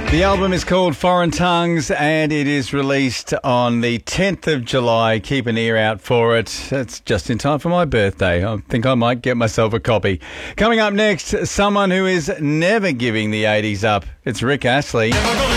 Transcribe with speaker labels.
Speaker 1: The album is called Foreign Tongues and it is released on the 10th of July. Keep an ear out for it. It's just in time for my birthday. I think I might get myself a copy. Coming up next, someone who is never giving the 80s up. It's Rick Astley.